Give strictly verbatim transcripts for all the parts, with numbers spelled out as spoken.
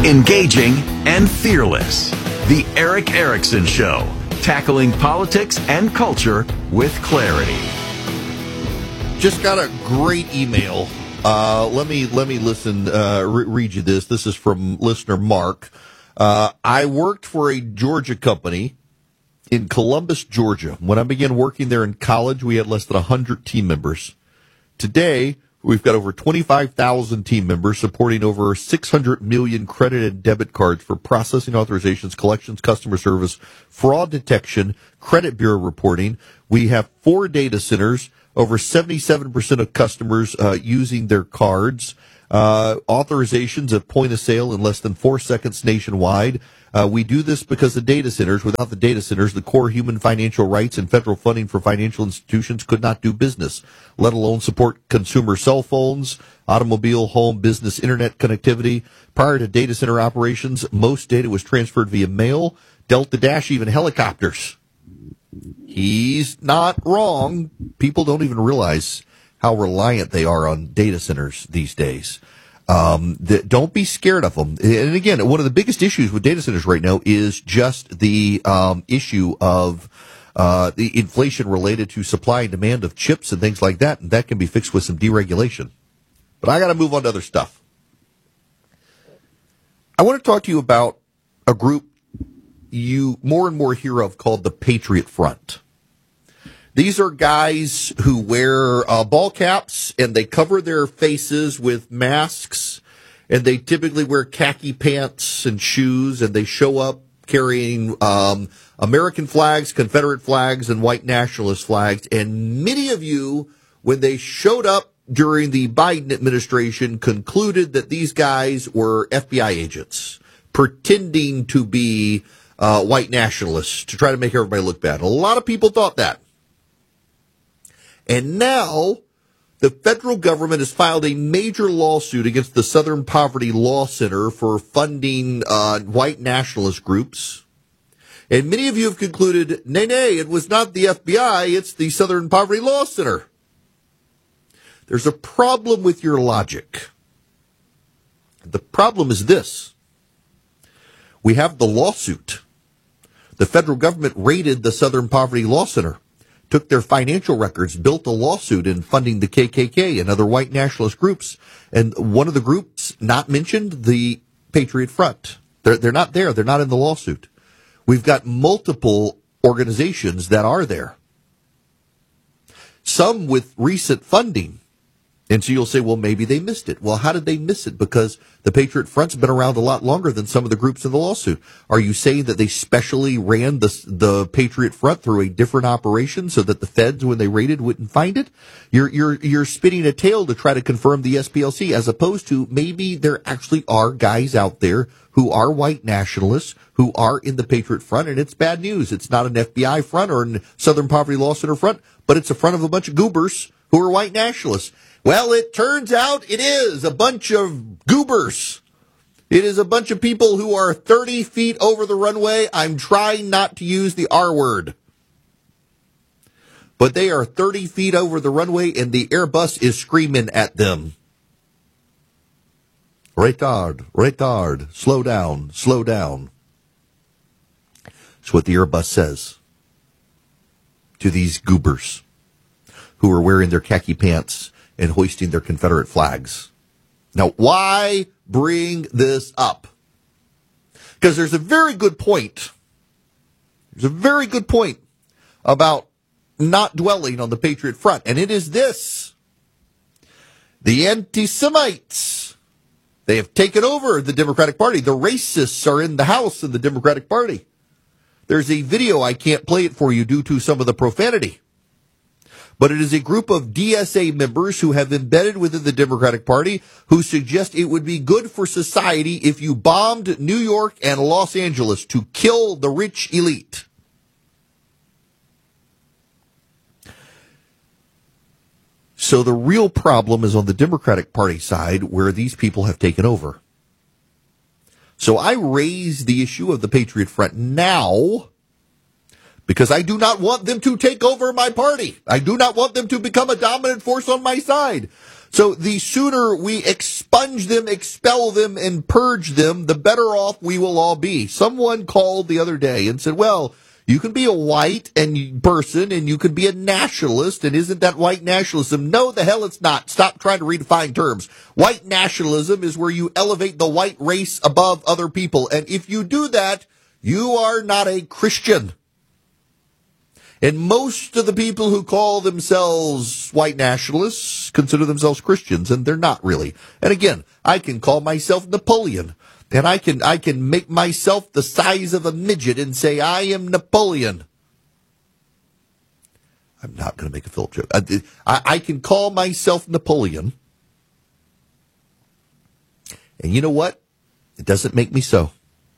Engaging and fearless. The Erick Erickson Show. Tackling politics and culture with clarity. Just got a great email. Uh, let me let me listen. Uh, re- read you this. This is from listener Mark. Uh, I worked for a Georgia company in Columbus, Georgia. When I began working there in college, we had less than one hundred team members. Today, we've got over twenty-five thousand team members supporting over six hundred million credit and debit cards for processing authorizations, collections, customer service, fraud detection, credit bureau reporting. We have four data centers, over seventy-seven percent of customers uh, using their cards, uh, authorizations at point of sale in less than four seconds nationwide. Uh, we do this because the data centers, without the data centers, the core human financial rights and federal funding for financial institutions could not do business, let alone support consumer cell phones, automobile, home, business, internet connectivity. Prior to data center operations, most data was transferred via mail, Delta Dash, even helicopters. He's not wrong. People don't even realize how reliant they are on data centers these days. Um, the, don't be scared of them. And again, one of the biggest issues with data centers right now is just the um, issue of uh, the inflation related to supply and demand of chips and things like that, and that can be fixed with some deregulation. But I got to move on to other stuff. I want to talk to you about a group you more and more hear of called the Patriot Front. These are guys who wear uh, ball caps, and they cover their faces with masks, and they typically wear khaki pants and shoes, and they show up carrying um, American flags, Confederate flags, and white nationalist flags. And many of you, when they showed up during the Biden administration, concluded that these guys were F B I agents pretending to be uh, white nationalists to try to make everybody look bad. A lot of people thought that. And now the federal government has filed a major lawsuit against the Southern Poverty Law Center for funding uh, white nationalist groups. And many of you have concluded, nay, nay, it was not the F B I, it's the Southern Poverty Law Center. There's a problem with your logic. The problem is this. We have the lawsuit. The federal government raided the Southern Poverty Law Center, took their financial records, built a lawsuit in funding the K K K and other white nationalist groups. And one of the groups not mentioned, the Patriot Front. They're, they're not there. They're not in the lawsuit. We've got multiple organizations that are there. Some with recent funding. And so you'll say, well, maybe they missed it. Well, how did they miss it? Because the Patriot Front's been around a lot longer than some of the groups in the lawsuit. Are you saying that they specially ran the, the Patriot Front through a different operation so that the feds, when they raided, wouldn't find it? You're, you're, you're spinning a tail to try to confirm the S P L C, as opposed to maybe there actually are guys out there who are white nationalists, who are in the Patriot Front, and it's bad news. It's not an F B I front or a Southern Poverty Law Center front, but it's a front of a bunch of goobers who are white nationalists. Well, it turns out it is a bunch of goobers. It is a bunch of people who are thirty feet over the runway. I'm trying not to use the R word. But they are thirty feet over the runway, and the Airbus is screaming at them. Retard, retard, slow down, slow down. That's what the Airbus says to these goobers who are wearing their khaki pants and hoisting their Confederate flags. Now, why bring this up? Because there's a very good point. There's a very good point about not dwelling on the Patriot Front, and it is this. The anti-Semites, they have taken over the Democratic Party. The racists are in the House in the Democratic Party. There's a video, I can't play it for you due to some of the profanity. But it is a group of D S A members who have embedded within the Democratic Party who suggest it would be good for society if you bombed New York and Los Angeles to kill the rich elite. So the real problem is on the Democratic Party side, where these people have taken over. So I raise the issue of the Patriot Front now because I do not want them to take over my party. I do not want them to become a dominant force on my side. So the sooner we expunge them, expel them, and purge them, the better off we will all be. Someone called the other day and said, well, you can be a white and person and you can be a nationalist, and isn't that white nationalism? No, the hell it's not. Stop trying to redefine terms. White nationalism is where you elevate the white race above other people. And if you do that, you are not a Christian. And most of the people who call themselves white nationalists consider themselves Christians, and they're not really. And again, I can call myself Napoleon, and I can I can make myself the size of a midget and say I am Napoleon. I'm not going to make a Philip joke. I, I, I can call myself Napoleon, and you know what? It doesn't make me so.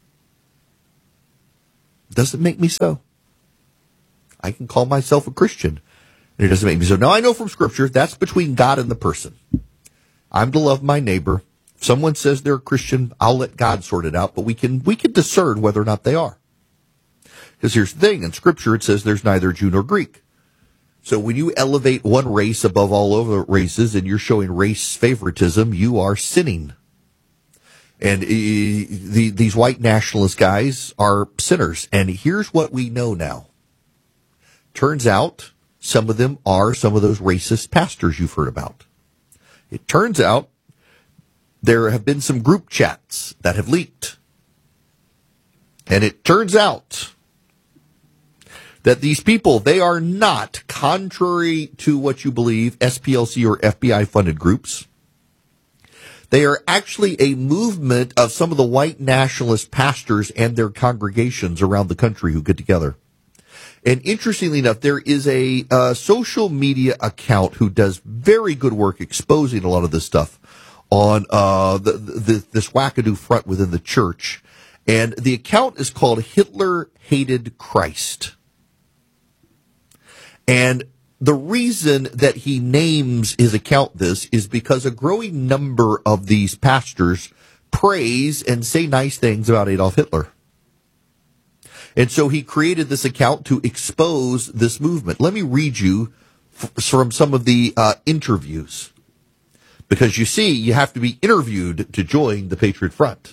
It doesn't make me so. I can call myself a Christian, and it doesn't make me so. Now, I know from Scripture that's between God and the person. I'm to love my neighbor. If someone says they're a Christian, I'll let God sort it out, but we can we can discern whether or not they are. Because here's the thing, in Scripture it says there's neither Jew nor Greek. So when you elevate one race above all other races and you're showing race favoritism, you are sinning. And uh, the, these white nationalist guys are sinners. And here's what we know now. Turns out some of them are some of those racist pastors you've heard about. It turns out there have been some group chats that have leaked. And it turns out that these people, they are not, contrary to what you believe, S P L C or F B I-funded groups. They are actually a movement of some of the white nationalist pastors and their congregations around the country who get together. And interestingly enough, there is a uh, social media account who does very good work exposing a lot of this stuff on uh, the, the, this wackadoo front within the church. And the account is called Hitler Hated Christ. And the reason that he names his account this is because a growing number of these pastors praise and say nice things about Adolf Hitler. And so he created this account to expose this movement. Let me read you f- from some of the uh, interviews. Because you see, you have to be interviewed to join the Patriot Front.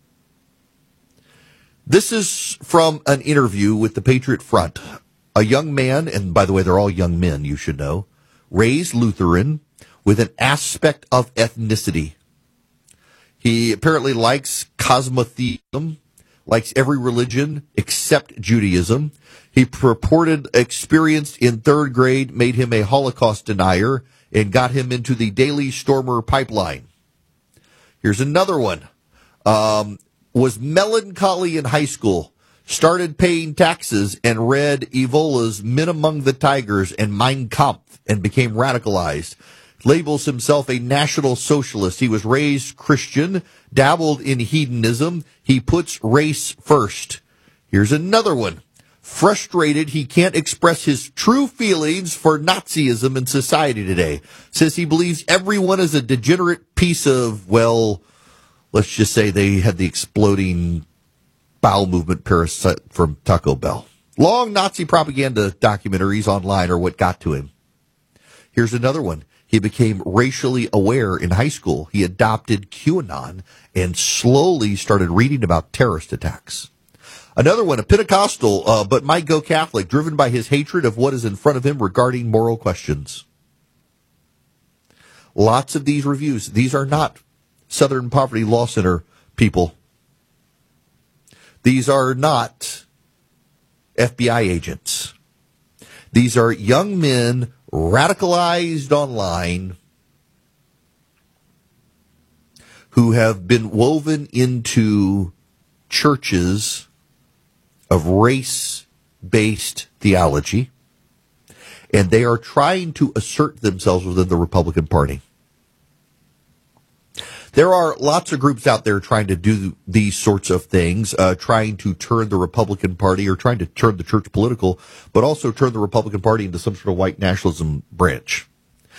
This is from an interview with the Patriot Front. A young man, and by the way, they're all young men, you should know, raised Lutheran with an aspect of ethnicity. He apparently likes cosmotheism, likes every religion except Judaism. He purported experience in third grade made him a Holocaust denier and got him into the Daily Stormer pipeline. Here's another one. Um, was melancholy in high school, started paying taxes and read Evola's Men Among the Tigers and Mein Kampf and became radicalized. Labels himself a national socialist. He was raised Christian, dabbled in hedonism. He puts race first. Here's another one. Frustrated he can't express his true feelings for Nazism in society today. Says he believes everyone is a degenerate piece of, well, let's just say they had the exploding bowel movement parasite from Taco Bell. Long Nazi propaganda documentaries online are what got to him. Here's another one. He became racially aware in high school. He adopted QAnon and slowly started reading about terrorist attacks. Another one, a Pentecostal, uh, but might go Catholic, driven by his hatred of what is in front of him regarding moral questions. Lots of these reviews. These are not Southern Poverty Law Center people. These are not F B I agents. These are young men radicalized online who have been woven into churches of race-based theology, and they are trying to assert themselves within the Republican Party. There are lots of groups out there trying to do these sorts of things, uh, trying to turn the Republican Party or trying to turn the church political, but also turn the Republican Party into some sort of white nationalism branch.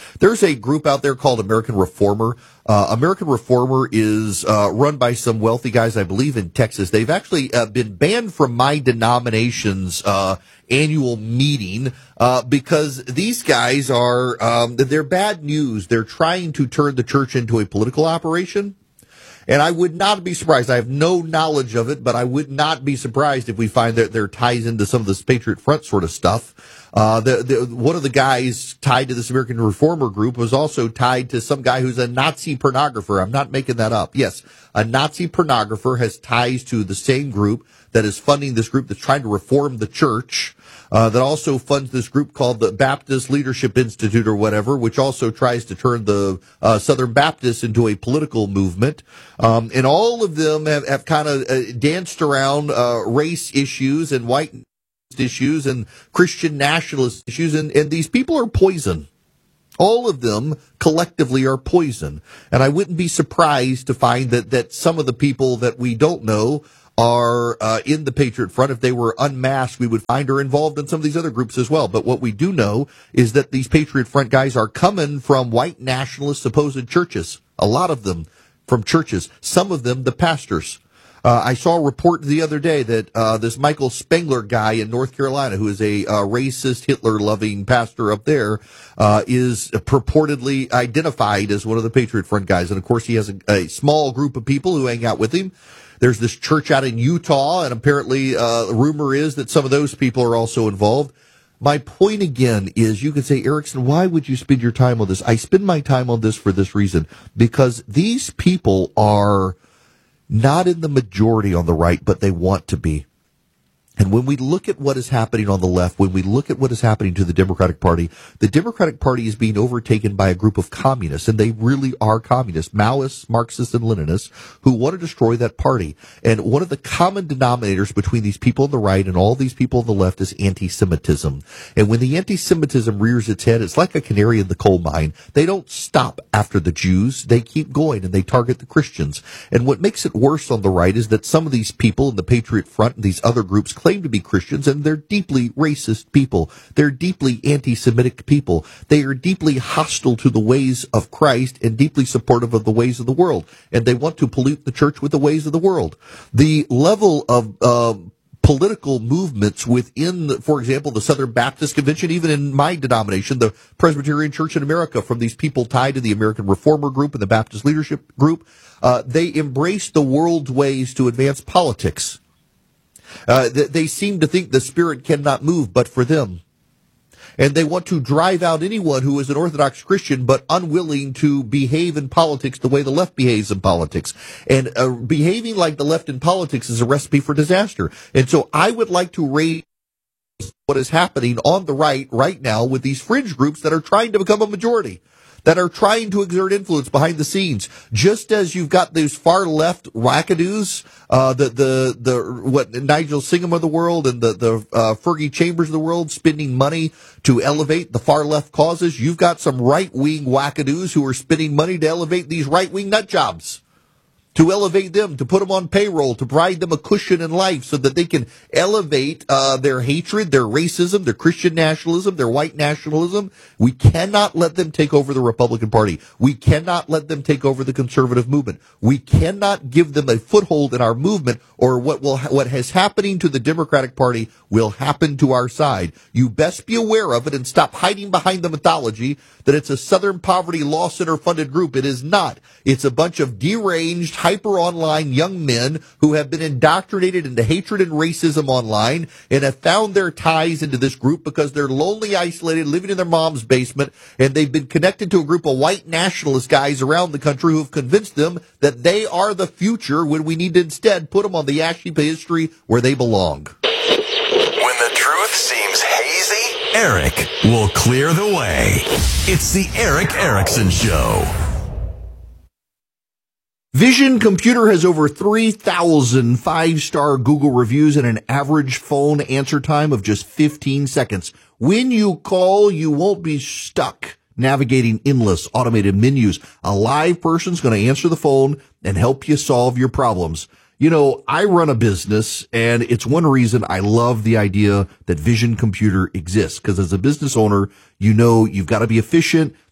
There's a group out there called American Reformer. Uh, American Reformer is uh, run by some wealthy guys, I believe, in Texas. They've actually uh, been banned from my denomination's uh, annual meeting uh, because these guys are, um, they're bad news. They're trying to turn the church into a political operation. And I would not be surprised. I have no knowledge of it, but I would not be surprised if we find that there ties into some of this Patriot Front sort of stuff. Uh, the, the, one of the guys tied to this American Reformer group was also tied to some guy who's a Nazi pornographer. I'm not making that up. Yes, a Nazi pornographer has ties to the same group that is funding this group that's trying to reform the church. Uh, that also funds this group called the Baptist Leadership Institute or whatever, which also tries to turn the uh, Southern Baptists into a political movement. Um, and all of them have, have kind of uh, danced around uh, race issues and white issues and Christian nationalist issues, and, and these people are poison. All of them collectively are poison. And I wouldn't be surprised to find that, that some of the people that we don't know are uh, in the Patriot Front. If they were unmasked, we would find are involved in some of these other groups as well. But what we do know is that these Patriot Front guys are coming from white nationalist supposed churches. A lot of them from churches. Some of them the pastors. Uh, I saw a report the other day that uh, this Michael Spengler guy in North Carolina, who is a uh, racist, Hitler-loving pastor up there, uh, is purportedly identified as one of the Patriot Front guys. And, of course, he has a, a small group of people who hang out with him. There's this church out in Utah, and apparently uh, rumor is that some of those people are also involved. My point again is you could say, Erickson, why would you spend your time on this? I spend my time on this for this reason, because these people are not in the majority on the right, but they want to be. And when we look at what is happening on the left, when we look at what is happening to the Democratic Party, the Democratic Party is being overtaken by a group of communists, and they really are communists, Maoists, Marxists, and Leninists, who want to destroy that party. And one of the common denominators between these people on the right and all these people on the left is anti-Semitism. And when the anti-Semitism rears its head, it's like a canary in the coal mine. They don't stop after the Jews. They keep going, and they target the Christians. And what makes it worse on the right is that some of these people in the Patriot Front and these other groups claim to be Christians, and they're deeply racist people. They're deeply anti-Semitic people. They are deeply hostile to the ways of Christ and deeply supportive of the ways of the world. And they want to pollute the church with the ways of the world. The level of uh, political movements within, for example, the Southern Baptist Convention, even in my denomination, the Presbyterian Church in America, from these people tied to the American Reformer Group and the Baptist Leadership Group, uh, they embrace the world's ways to advance politics. Uh, they, they seem to think the Spirit cannot move but for them. And they want to drive out anyone who is an Orthodox Christian but unwilling to behave in politics the way the left behaves in politics. And uh, behaving like the left in politics is a recipe for disaster. And so I would like to raise what is happening on the right right now with these fringe groups that are trying to become a majority, that are trying to exert influence behind the scenes. Just as you've got those far left wackadoos, uh, the, the, the, what, Nigel Singham of the world and the, the, uh, Fergie Chambers of the world spending money to elevate the far left causes. You've got some right wing wackadoos who are spending money to elevate these right wing nut jobs, to elevate them, to put them on payroll, to provide them a cushion in life so that they can elevate uh, their hatred, their racism, their Christian nationalism, their white nationalism. We cannot let them take over the Republican Party. We cannot let them take over the conservative movement. We cannot give them a foothold in our movement, or what will ha- what is happening to the Democratic Party will happen to our side. You best be aware of it and stop hiding behind the mythology that it's a Southern Poverty Law Center funded group. It is not. It's a bunch of deranged, hyper online young men who have been indoctrinated into hatred and racism online and have found their ties into this group because they're lonely, isolated, living in their mom's basement, and they've been connected to a group of white nationalist guys around the country who have convinced them that they are the future when we need to instead put them on the ash heap of history where they belong. When the truth seems hazy, Eric will clear the way. It's the Eric Erickson Show. Vision Computer has over three thousand five-star Google reviews and an average phone answer time of just fifteen seconds. When you call, you won't be stuck navigating endless automated menus. A live person's going to answer the phone and help you solve your problems. You know, I run a business, and it's one reason I love the idea that Vision Computer exists, because as a business owner, you know you've got to be efficient.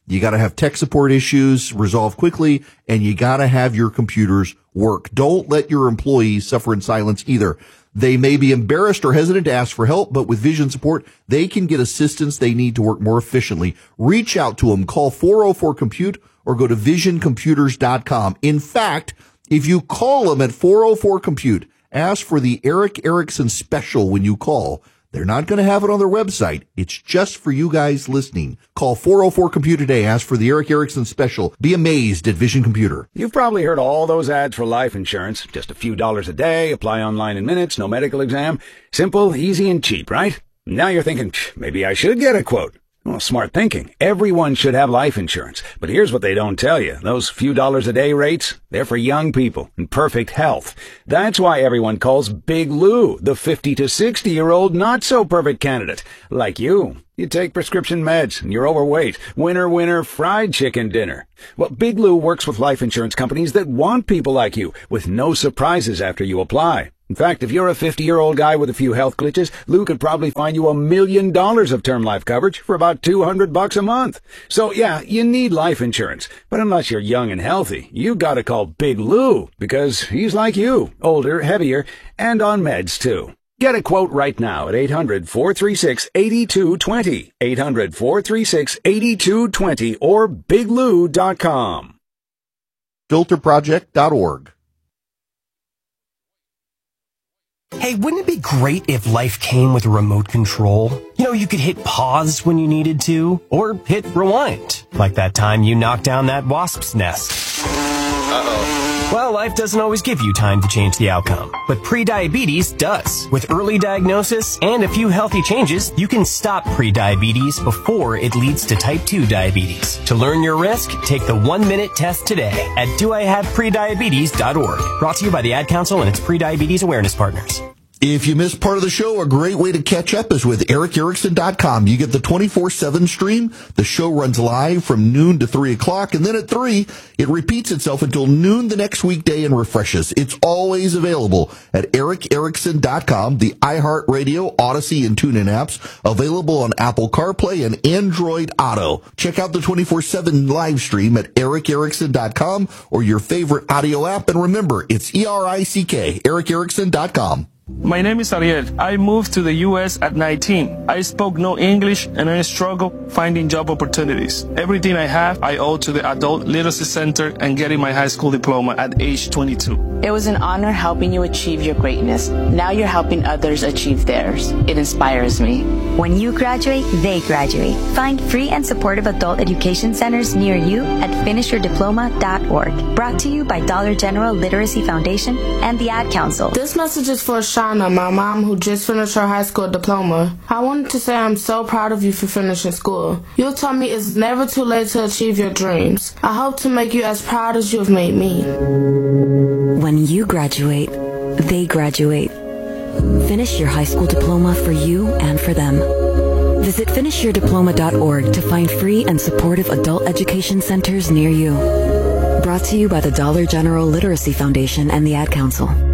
You got to have tech support issues resolved quickly, and you got to have your computers work. Don't let your employees suffer in silence either. They may be embarrassed or hesitant to ask for help, but with Vision support, they can get assistance they need to work more efficiently. Reach out to them. Call four oh four compute or go to vision computers dot com. In fact, if you call them at four oh four compute, ask for the Eric Erickson special when you call. They're not going to have it on their website. It's just for you guys listening. Call four oh four compute today. Ask for the Eric Erickson special. Be amazed at Vision Computer. You've probably heard all those ads for life insurance. Just a few dollars a day, apply online in minutes, no medical exam. Simple, easy, and cheap, right? Now you're thinking, maybe I should get a quote. Well, smart thinking. Everyone should have life insurance. But here's what they don't tell you. Those few dollars a day rates, they're for young people in perfect health. That's why everyone calls Big Lou the fifty to sixty-year-old not-so-perfect candidate. Like you. You take prescription meds, and you're overweight. Winner, winner, fried chicken dinner. Well, Big Lou works with life insurance companies that want people like you, with no surprises after you apply. In fact, if you're a fifty-year-old guy with a few health glitches, Lou could probably find you a million dollars of term life coverage for about two hundred bucks a month. So yeah, you need life insurance. But unless you're young and healthy, you gotta call Big Lou, because he's like you, older, heavier, and on meds too. Get a quote right now at eight hundred, four three six, eight two two zero, eight hundred, four three six, eight two two zero, or big lou dot com. filter project dot org. Hey, wouldn't it be great if life came with a remote control? You know, you could hit pause when you needed to, or hit rewind, like that time you knocked down that wasp's nest. Uh-oh. Well, life doesn't always give you time to change the outcome, but prediabetes does. With early diagnosis and a few healthy changes, you can stop prediabetes before it leads to type two diabetes. To learn your risk, take the one-minute test today at do I have prediabetes dot org. Brought to you by the Ad Council and its prediabetes awareness partners. If you missed part of the show, a great way to catch up is with eric erickson dot com. You get the twenty-four seven stream. The show runs live from noon to three o'clock, and then at three, it repeats itself until noon the next weekday and refreshes. It's always available at eric erickson dot com, the iHeartRadio, Odyssey, and TuneIn apps, available on Apple CarPlay and Android Auto. Check out the twenty-four seven live stream at eric erickson dot com or your favorite audio app, and remember, it's E R I C K, eric erickson dot com. My name is Ariel. I moved to the U S at nineteen. I spoke no English and I struggled finding job opportunities. Everything I have, I owe to the Adult Literacy Center and getting my high school diploma at age twenty-two. It was an honor helping you achieve your greatness. Now you're helping others achieve theirs. It inspires me. When you graduate, they graduate. Find free and supportive adult education centers near you at finish your diploma dot org. Brought to you by Dollar General Literacy Foundation and the Ad Council. This message is for Shauna, my mom, who just finished her high school diploma. I wanted to say I'm so proud of you for finishing school. You told me it's never too late to achieve your dreams. I hope to make you as proud as you have made me. When you graduate, they graduate. Finish your high school diploma for you and for them. Visit finish your diploma dot org to find free and supportive adult education centers near you. Brought to you by the Dollar General Literacy Foundation and the Ad Council.